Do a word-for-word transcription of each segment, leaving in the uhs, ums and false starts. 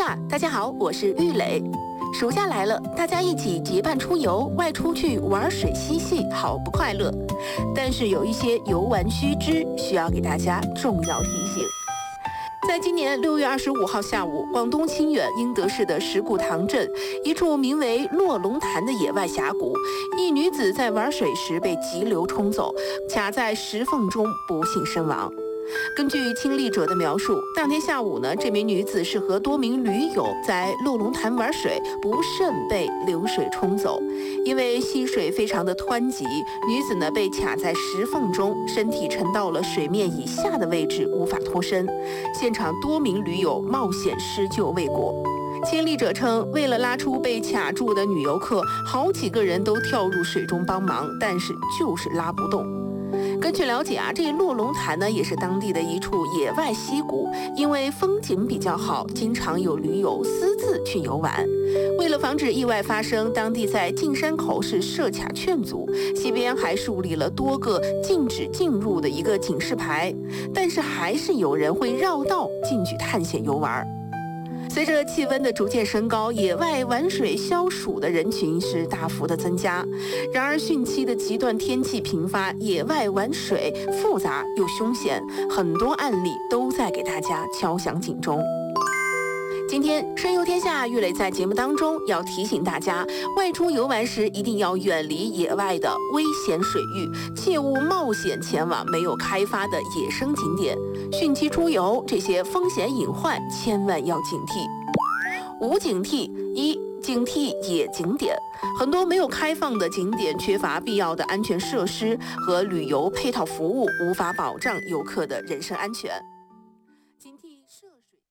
啦，大家好，我是玉磊。暑假来了，大家一起结伴出游，外出去玩水嬉戏，好不快乐。但是有一些游玩须知，需要给大家重要提醒。在今年六月二十五号下午，广东清远英德市的石鼓塘镇一处名为落龙潭的野外峡谷，一女子在玩水时被急流冲走，卡在石缝中不幸身亡。根据亲历者的描述，当天下午呢，这名女子是和多名驴友在落龙潭玩水，不慎被流水冲走。因为溪水非常的湍急，女子呢被卡在石缝中，身体沉到了水面以下的位置，无法脱身。现场多名驴友冒险施救未果。亲历者称，为了拉出被卡住的女游客，好几个人都跳入水中帮忙，但是就是拉不动。根据了解啊，这落龙潭呢也是当地的一处野外溪谷，因为风景比较好，经常有驴友私自去游玩。为了防止意外发生，当地在进山口是设卡劝阻，溪边还树立了多个禁止进入的一个警示牌，但是还是有人会绕道进去探险游玩。随着气温的逐渐升高，野外玩水消暑的人群是大幅的增加。然而汛期的极端天气频发，野外玩水复杂又凶险，很多案例都在给大家敲响警钟。今天深游天下，玉磊在节目当中要提醒大家，外出游玩时一定要远离野外的危险水域，切勿冒险前往没有开发的野生景点。汛期出游，这些风险隐患千万要警惕。五警惕：一、警惕野景点。很多没有开放的景点缺乏必要的安全设施和旅游配套服务，无法保障游客的人身安全。警惕涉水。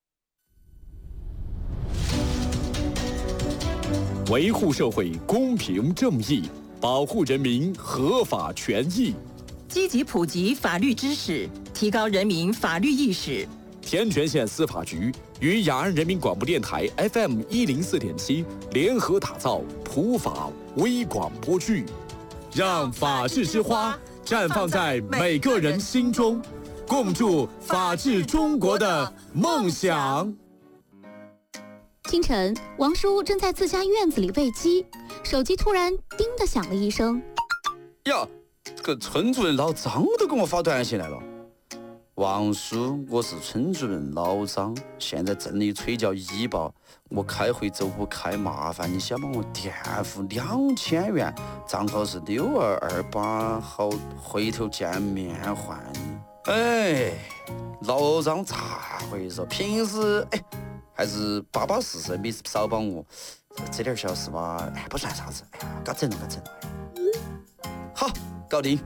维护社会公平正义，保护人民合法权益， 积极普及法律知识，提高人民法律意识。 天全县司法局与雅安人民广播电台 F M 一零四点七联合打造普法微广播剧，让法治之花绽放在每个人心中，共筑法治中国的梦想。 清晨，王叔正在自家院子里喂鸡，手机突然叮的响了一声。 呀，这个村主任老张都给我发短信来了。王叔，我是村主任老张，现在镇里催叫医保，我开会走不开，麻烦你先帮我垫付两千元，账号是六二二八，好，回头见面还你。哎，老张咋回事？平时哎。还是巴巴适适，没少帮我，这点小事吧，哎，不算啥子，哎呀，嘎整嘎整，好，搞定。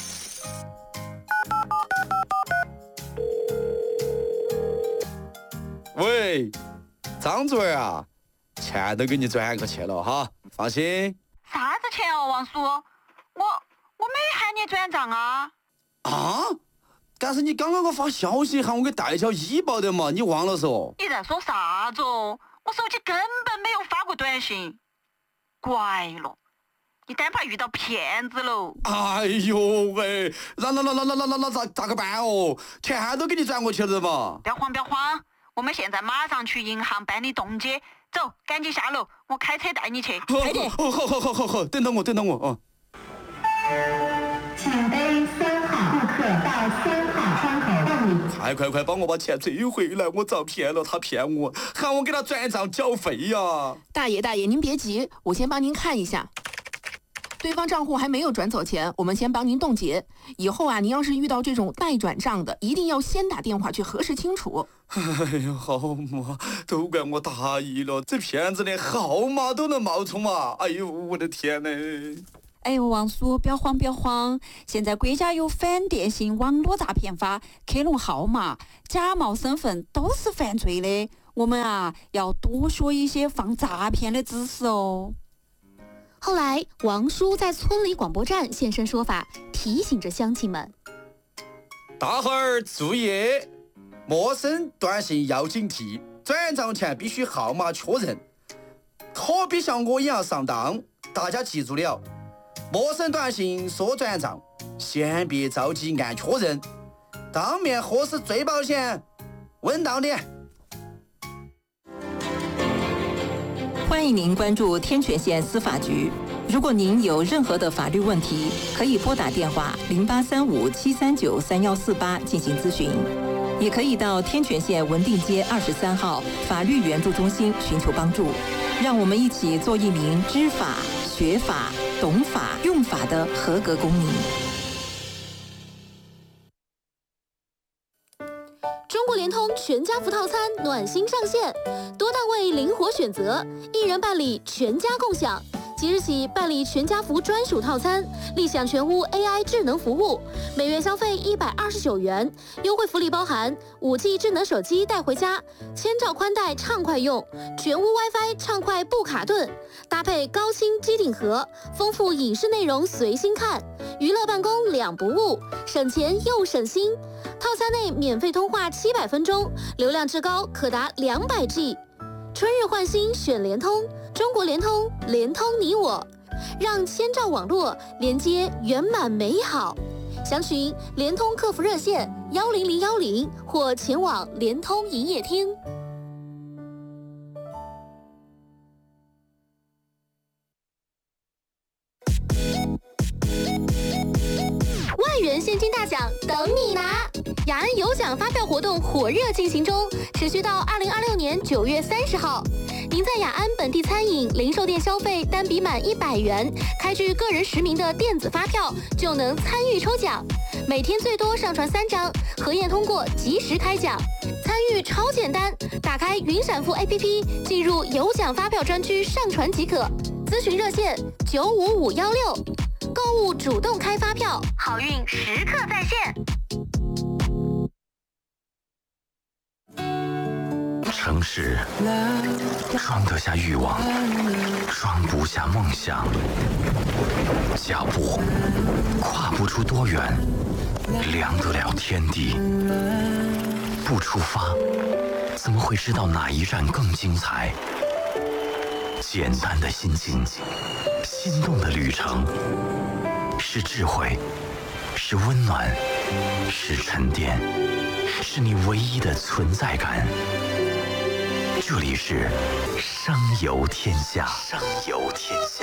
喂，张主任啊，钱都给你转过去了哈，放心。 啥子钱哦，王叔？我我没喊你转账啊。 啊？但是你刚刚给我发消息喊我给代缴医保的嘛，你忘了嗦？ 你在说啥子哦？我手机根本没有发过短信。怪了，你单怕遇到骗子喽。 哎呦喂，那那那那那那那那咋咋个办哦？钱都给你转过去了嘛。 不要慌不要慌，我们现在马上去银行办理冻结。走，赶紧下楼，我开车带你去。 快点！好好好好好好，等等我等等我啊。 请背三号顾客到三号窗口办理。 快快快，帮我把钱追回来！我遭骗了，他骗我，喊我给他转账缴费呀！ 大爷大爷，您别急，我先帮您看一下。对方账户还没有转走钱，我们先帮您冻结。以后啊，您要是遇到这种待转账的，一定要先打电话去核实清楚。 哎呀，好嘛，都怪我大意了，这骗子连号码都能冒充啊！哎呦，我的天哪！ 哎呦，王叔，不要慌，不要慌！现在国家有反电信网络诈骗法，克隆号码、假冒身份都是犯罪的。我们啊，要多说一些防诈骗的知识哦。 后来，王叔在村里广播站现身说法，提醒着乡亲们： 大伙儿注意，陌生短信要警惕，转账前必须号码确认，可别像我一样上当。大家记住了。陌生短信说转账，先别着急按确认，当面核实最保险，稳当点。 欢迎您关注天泉县司法局。如果您有任何的法律问题，可以拨打电话零八三五七三九三幺四八进行咨询，也可以到天泉县文定街二十三号法律援助中心寻求帮助。让我们一起做一名知法、学法、懂法、用法的合格公民。 中国联通全家福套餐暖心上线，多档位灵活选择，一人办理全家共享。即日起办理全家福专属套餐，立享全屋 A I 智能服务，每月消费一百二十九元，优惠福利包含五 G 智能手机带回家，千兆宽带畅快用，全屋 WiFi 畅快不卡顿，搭配高清机顶盒，丰富影视内容随心看，娱乐办公两不误，省钱又省心。套餐内免费通话七百分钟，流量至高可达两百 G。春日换新选联通，中国联通，联通你我，让千兆网络连接圆满美好。详询联通客服热线幺零零幺零或前往联通营业厅。万元现金大奖等你拿！雅安有奖发票活动火热进行中，持续到二零二六年九月三十号。您在雅安本地餐饮、零售店消费单笔满一百元，开具个人实名的电子发票，就能参与抽奖。每天最多上传三张，核验通过及时开奖。参与超简单，打开云闪付 A P P， 进入有奖发票专区上传即可。咨询热线九五五幺六。购物主动开发票，好运时刻在线。 城市装得下欲望，装不下梦想。脚步跨不出多远，量得了天地。不出发，怎么会知道哪一站更精彩？简单的心境，心动的旅程，是智慧，是温暖，是沉淀，是你唯一的存在感。这里是商游天下，商游天下。